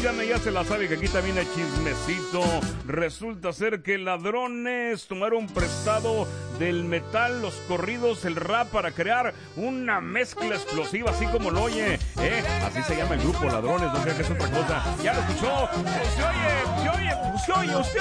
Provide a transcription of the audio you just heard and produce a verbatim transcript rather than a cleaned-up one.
Dígame, ya se la sabe que aquí también hay chismecito. Resulta ser que ladrones tomaron prestado del metal, los corridos, el rap para crear una mezcla explosiva, así como lo oye, ¿eh? Así se llama el grupo Ladrones, no creo que es otra cosa. ¿Ya lo escuchó? ¡Se oye! ¡Se oye! ¡Se oye! ¡Se